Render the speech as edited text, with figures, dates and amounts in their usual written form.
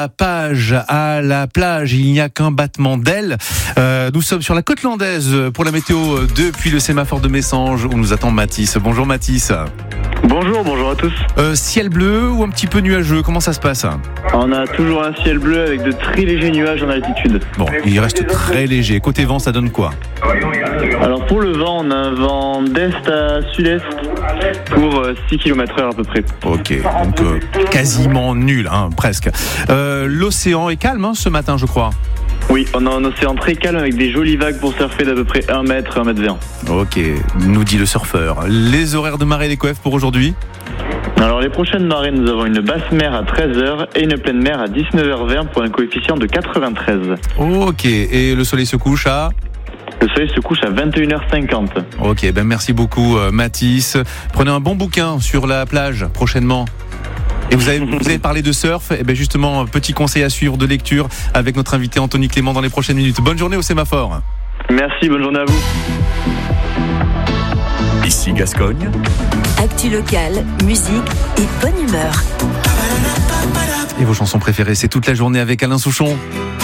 Page à la plage, il n'y a qu'un battement d'ailes. Nous sommes sur la côte landaise pour la météo depuis le sémaphore de Messanges où nous attend Mathis. Bonjour Mathis. Bonjour à tous. Ciel bleu ou un petit peu nuageux, comment ça se passe ? On a toujours un ciel bleu avec de très légers nuages en altitude. Bon, il reste très léger. Côté vent, ça donne quoi ? Alors pour le vent, on a un vent d'est à sud-est pour 6 km/h à peu près. Ok, donc quasiment nul, presque. L'océan est calme ce matin, je crois. Oui, on a un océan très calme avec des jolies vagues pour surfer d'à peu près 1 mètre, 1 mètre 20. Ok, nous dit le surfeur. Les horaires de marée des coefs pour aujourd'hui ? Alors les prochaines marées, nous avons une basse mer à 13h et une pleine mer à 19h20 pour un coefficient de 93. Ok, et le soleil se couche à ? Le soleil se couche à 21h50. Ok, merci beaucoup Mathis. Prenez un bon bouquin sur la plage prochainement. Et vous avez parlé de surf, et justement, petit conseil à suivre de lecture avec notre invité Anthony Clément dans les prochaines minutes. Bonne journée au sémaphore. Merci, bonne journée à vous. Ici Gascogne. Actu locale, musique et bonne humeur. Et vos chansons préférées, c'est toute la journée avec Alain Souchon.